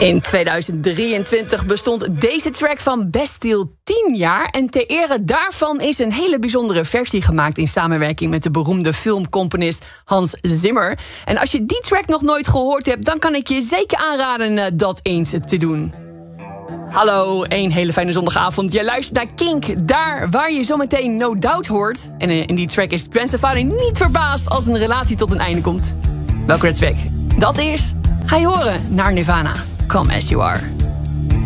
In 2023 bestond deze track van Bastille 10 jaar. En ter ere daarvan is een hele bijzondere versie gemaakt in samenwerking met de beroemde filmcomponist Hans Zimmer. En als je die track nog nooit gehoord hebt, dan kan ik je zeker aanraden dat eens te doen. Hallo, een hele fijne zondagavond. Je luistert naar Kink, daar waar je zometeen No Doubt hoort. En in die track is Gwen Stefani niet verbaasd als een relatie tot een einde komt. Welke track? Dat is, ga je horen naar Nirvana. Come As You Are.